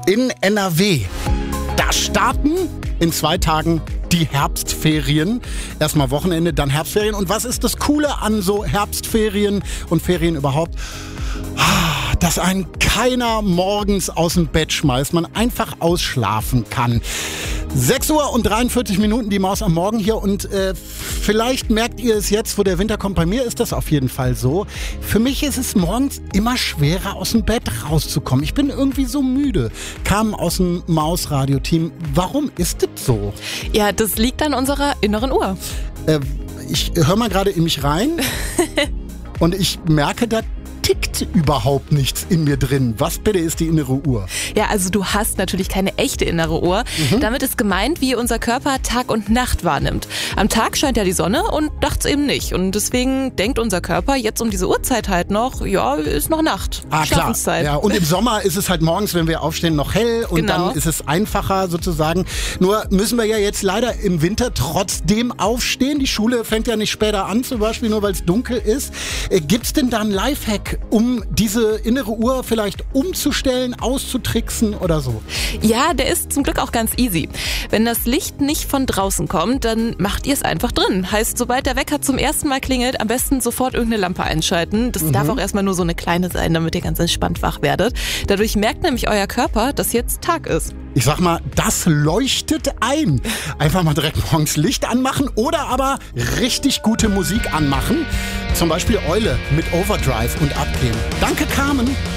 In NRW, da starten in 2 Tagen die Herbstferien. Erstmal Wochenende, dann Herbstferien. Und was ist das Coole an so Herbstferien und Ferien überhaupt? Dass einen keiner morgens aus dem Bett schmeißt, man einfach ausschlafen kann. 6:43 Uhr, die Maus am Morgen hier und vielleicht merkt ihr es jetzt, wo der Winter kommt. Bei mir ist das auf jeden Fall so. Für mich ist es morgens immer schwerer, aus dem Bett rauszukommen. Ich bin irgendwie so müde. Kam aus dem Maus-Radio-Team. Warum ist das so? Ja, das liegt an unserer inneren Uhr. Ich höre mal gerade in mich rein und ich merke, da tickt überhaupt nichts in mir drin. Was bitte ist die innere Uhr? Ja, also du hast natürlich keine echte innere Uhr. Damit ist gemeint, wie unser Körper Tag und Nacht wahrnimmt. Am Tag scheint ja die Sonne und nachts eben nicht. Und deswegen denkt unser Körper jetzt um diese Uhrzeit halt noch, ja, ist noch Nacht. Schlafenszeit. Klar. Ja, und im Sommer ist es halt morgens, wenn wir aufstehen, noch hell und Genau. Dann ist es einfacher sozusagen. Nur müssen wir ja jetzt leider im Winter trotzdem aufstehen. Die Schule fängt ja nicht später an, zum Beispiel, nur weil es dunkel ist. Gibt's denn da einen Lifehack, um diese innere Uhr vielleicht umzustellen, auszutricksen oder so? Ja, der ist zum Glück auch ganz easy. Wenn das Licht nicht von draußen kommt, dann macht ihr es einfach drin. Heißt, sobald der Wecker zum ersten Mal klingelt, am besten sofort irgendeine Lampe einschalten. Das darf auch erstmal nur so eine kleine sein, damit ihr ganz entspannt wach werdet. Dadurch merkt nämlich euer Körper, dass jetzt Tag ist. Ich sag mal, das leuchtet ein. Einfach mal direkt morgens Licht anmachen oder aber richtig gute Musik anmachen. Zum Beispiel Eule mit Overdrive und abgehen. Danke, Carmen.